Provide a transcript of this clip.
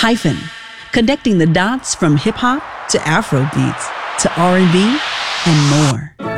Hyphen, connecting the dots from hip hop to Afro beats to R&B and more.